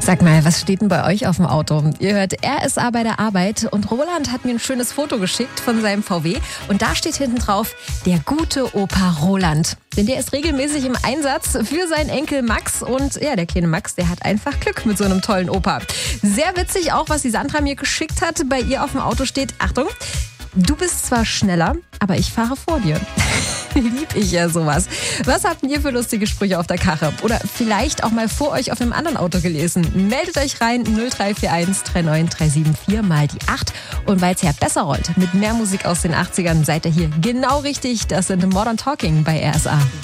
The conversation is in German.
Sag mal, was steht denn bei euch auf dem Auto? Ihr hört RSA bei der Arbeit und Roland hat mir ein schönes Foto geschickt von seinem VW und da steht hinten drauf, der gute Opa Roland. Denn der ist regelmäßig im Einsatz für seinen Enkel Max und ja, der kleine Max, der hat einfach Glück mit so einem tollen Opa. Sehr witzig auch, was die Sandra mir geschickt hat. Bei ihr auf dem Auto steht, Achtung, du bist zwar schneller, aber ich fahre vor dir. Lieb ich ja sowas. Was habt ihr für lustige Sprüche auf der Karre? Oder vielleicht auch mal vor euch auf einem anderen Auto gelesen? Meldet euch rein 0341 39 374 mal die 8. Und weil es ja besser rollt mit mehr Musik aus den 80ern, seid ihr hier genau richtig. Das sind Modern Talking bei RSA.